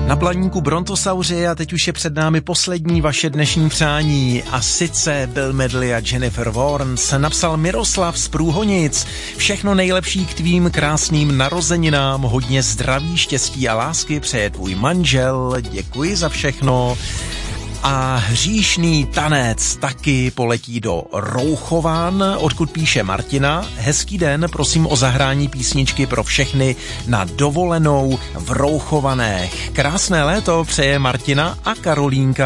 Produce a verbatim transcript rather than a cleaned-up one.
Na planíku Brontosauři a teď už je před námi poslední vaše dnešní přání a sice Bill Medley a Jennifer Warnes napsal Miroslav z Průhonic. Všechno nejlepší k tvým krásným narozeninám, hodně zdraví, štěstí a lásky přeje tvůj manžel, děkuji za všechno. A hříšný tanec taky poletí do Rouchovan, odkud píše Martina. Hezký den, prosím o zahrání písničky pro všechny na dovolenou v Rouchovanech. Krásné léto přeje Martina a Karolínka.